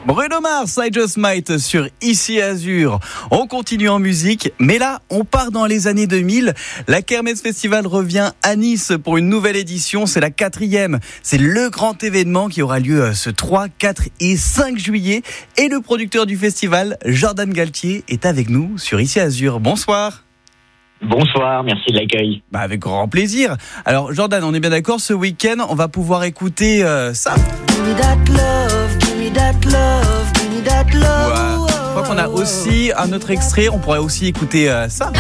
Bruno Mars, I Just Might sur Ici Azur. On continue en musique, mais là, on part dans les années 2000. La Kermesse Festival revient à Nice pour une nouvelle édition. C'est la 4e. C'est le grand événement qui aura lieu ce 3, 4 et 5 juillet. Et le producteur du festival, Jordan Galtier, est avec nous sur Ici Azur. Bonsoir. Bonsoir, merci de l'accueil. Avec grand plaisir. Alors Jordan, on est bien d'accord, ce week-end, on va pouvoir écouter ça. Give me that love, give me that love, give me that love. Ouais. Je crois qu'on a aussi un autre extrait, on pourrait aussi écouter ça.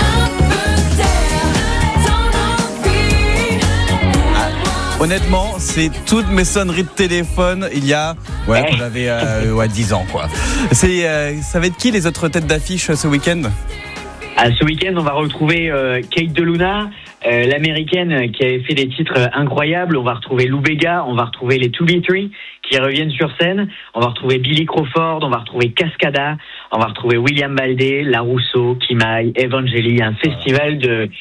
Honnêtement, c'est toutes mes sonneries de téléphone il y a quand j'avais 10 ans quoi. Ça va être qui les autres têtes d'affiche ce week-end ? Ce week-end, on va retrouver Kate DeLuna, l'américaine qui avait fait des titres incroyables. On va retrouver Lou Bega, on va retrouver les 2B3 qui reviennent sur scène. On va retrouver Billy Crawford, on va retrouver Cascada, on va retrouver William Baldé, La Rousseau, Kimai, Evangeli. Un festival de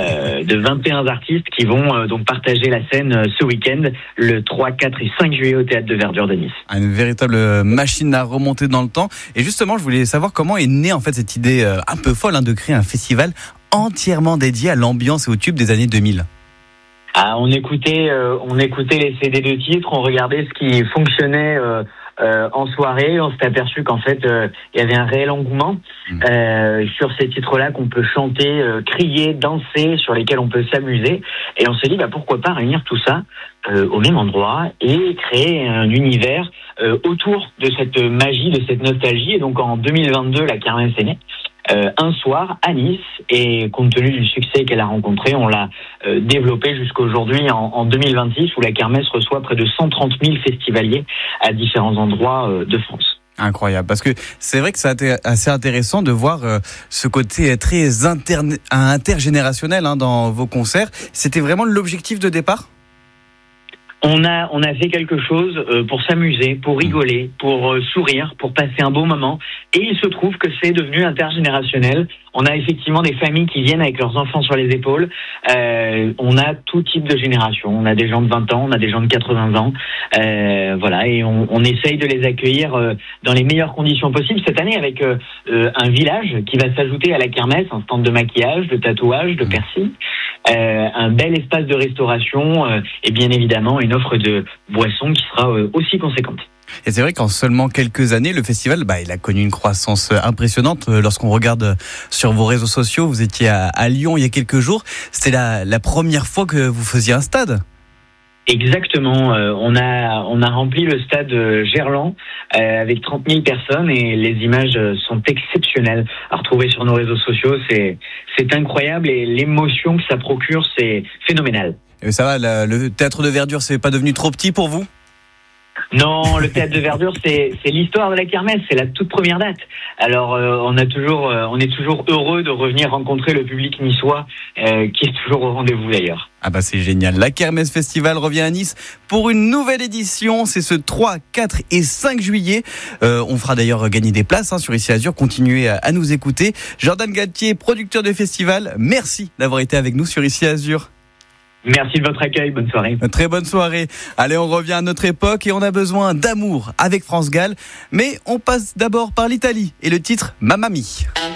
21 artistes qui vont donc partager la scène ce week-end, le 3, 4 et 5 juillet au Théâtre de Verdure de Nice. Une véritable machine à remonter dans le temps. Et justement, je voulais savoir comment est née en fait cette idée un peu folle de créer un festival entièrement dédié à l'ambiance et aux tubes des années 2000. On écoutait les CD de titres, on regardait ce qui fonctionnait en soirée. On s'est aperçu qu'en fait, il y avait un réel engouement sur ces titres-là qu'on peut chanter, crier, danser, sur lesquels on peut s'amuser. Et on s'est dit, pourquoi pas réunir tout ça au même endroit et créer un univers autour de cette magie, de cette nostalgie. Et donc en 2022, la Kermesse est née. Un soir à Nice, et compte tenu du succès qu'elle a rencontré, on l'a développé jusqu'aujourd'hui en 2026, où la Kermesse reçoit près de 130 000 festivaliers à différents endroits de France. Incroyable, parce que c'est vrai que c'est assez intéressant de voir ce côté très intergénérationnel dans vos concerts. C'était vraiment l'objectif de départ ? On a fait quelque chose pour s'amuser, pour rigoler, pour sourire, pour passer un bon moment. Et il se trouve que c'est devenu intergénérationnel. On a effectivement des familles qui viennent avec leurs enfants sur les épaules. On a tout type de génération. On a des gens de 20 ans, on a des gens de 80 ans. Et on essaye de les accueillir dans les meilleures conditions possibles. Cette année, avec un village qui va s'ajouter à la kermesse, un stand de maquillage, de tatouage, de piercing. Un bel espace de restauration et bien évidemment une offre de boissons qui sera aussi conséquente. Et c'est vrai qu'en seulement quelques années, le festival, il a connu une croissance impressionnante. Lorsqu'on regarde sur vos réseaux sociaux, vous étiez à Lyon il y a quelques jours. C'était la première fois que vous faisiez un stade. Exactement, on a rempli le stade Gerland avec 30 000 personnes et les images sont exceptionnelles à retrouver sur nos réseaux sociaux. C'est incroyable et l'émotion que ça procure, c'est phénoménal. Et ça va, le théâtre de Verdure, c'est pas devenu trop petit pour vous ? Non, le théâtre de Verdure, c'est l'histoire de la kermesse, c'est la toute première date. Alors, on est toujours heureux de revenir rencontrer le public niçois, qui est toujours au rendez-vous d'ailleurs. C'est génial. La Kermesse Festival revient à Nice pour une nouvelle édition. C'est ce 3, 4 et 5 juillet. On fera d'ailleurs gagner des places sur Ici Azur. Continuez à nous écouter. Jordan Galtier, producteur du festival, merci d'avoir été avec nous sur Ici Azur. Merci de votre accueil, bonne soirée. Très bonne soirée. Allez, on revient à notre époque et on a besoin d'amour avec France Gall. Mais on passe d'abord par l'Italie et le titre Mamma Mia.